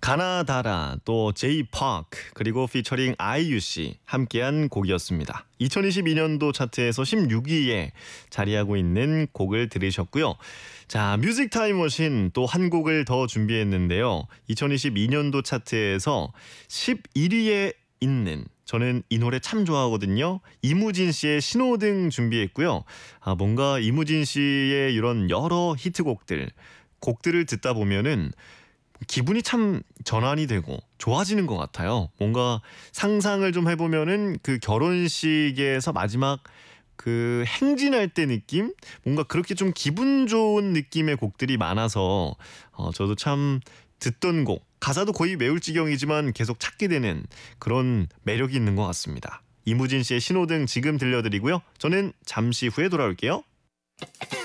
가나다라 또 제이파크 그리고 피처링 아이유 씨 함께한 곡이었습니다. 2022년도 차트에서 16위에 자리하고 있는 곡을 들으셨고요. 자, 뮤직 타임머신 또 한 곡을 더 준비했는데요. 2022년도 차트에서 11위에 있는, 저는 이 노래 참 좋아하거든요. 이무진 씨의 신호등 준비했고요. 뭔가 이무진 씨의 이런 여러 곡들을 듣다 보면은 기분이 참 전환이 되고 좋아지는 것 같아요. 뭔가 상상을 좀 해보면은 그 결혼식에서 마지막 그 행진할 때 느낌? 뭔가 그렇게 좀 기분 좋은 느낌의 곡들이 많아서 저도 참 듣던 곡, 가사도 거의 외울 지경이지만 계속 찾게 되는 그런 매력이 있는 것 같습니다. 이무진 씨의 신호등 지금 들려드리고요. 저는 잠시 후에 돌아올게요.